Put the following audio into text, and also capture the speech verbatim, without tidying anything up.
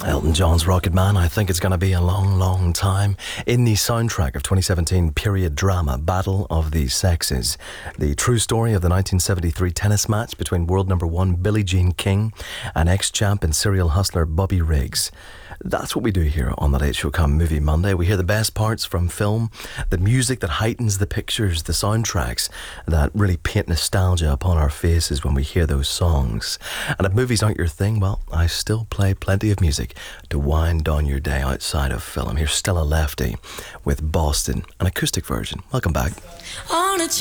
Elton John's Rocket Man. I think it's going to be a long, long time. In the soundtrack of twenty seventeen period drama Battle of the Sexes, the true story of the nineteen seventy-three tennis match between world number one Billie Jean King and ex-champ and serial hustler Bobby Riggs. That's what we do here on the Late Show Come Movie Monday. We hear the best parts from film, the music that heightens the pictures, the soundtracks that really paint nostalgia upon our faces when we hear those songs. And if movies aren't your thing, well, I still play plenty of music to wind down your day outside of film. Here's Stella Lefty with Boston, an acoustic version. Welcome back. On a